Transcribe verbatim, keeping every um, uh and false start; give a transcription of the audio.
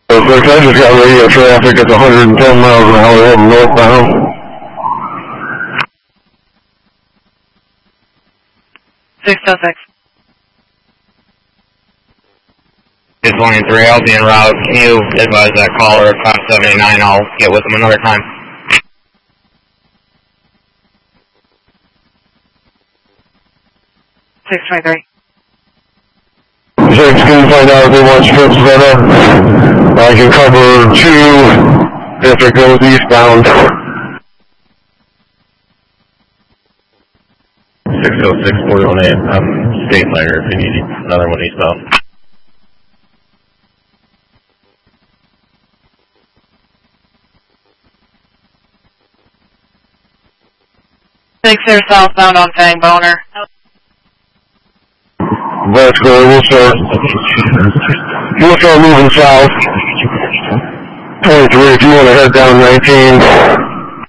Six, I just got radio traffic at one hundred ten miles an hour heading northbound. six oh six. six twenty-three, I'll be en route. Can you advise that caller at five seventy-nine? I'll get with him another time. six twenty-three. Six, can you find out if they want strips better? I can cover two if it goes eastbound. six oh six, four one eight, I'm state later if you need another one eastbound. six zero southbound on Fang Boner. That's good, we'll start, we'll start moving south. twenty-three, if you want to head down nineteen.